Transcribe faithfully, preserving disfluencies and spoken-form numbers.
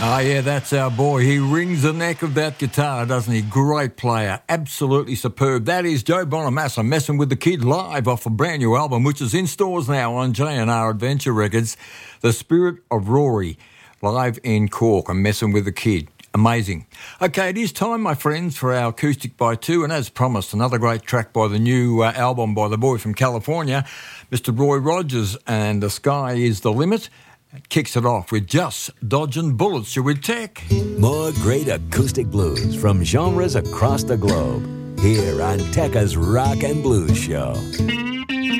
Oh, yeah, that's our boy. He rings the neck of that guitar, doesn't he? Great player. Absolutely superb. That is Joe Bonamassa messing with the kid live off a brand new album, which is in stores now on J and R Adventure Records. The Spirit of Rory, live in Cork. I'm messing with the kid. Amazing. Okay, it is time, my friends, for our Acoustic by Two, and as promised, another great track by the new uh, album by the boy from California, Mister Roy Rogers, and The Sky is the Limit. It kicks it off with Just Dodging Bullets. You with Tech? More great acoustic blues from genres across the globe, here on Tekka's Rock and Blues Show.